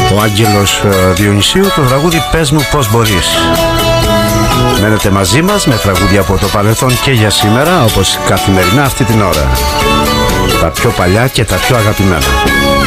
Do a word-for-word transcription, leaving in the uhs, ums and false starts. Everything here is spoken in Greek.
ο Άγγελος Διονυσίου, το τραγούδι «Πες μου πως μπορείς». Μένετε μαζί μας με τραγούδια από το παρελθόν και για σήμερα, όπως καθημερινά αυτή την ώρα. Τα πιο παλιά και τα πιο αγαπημένα.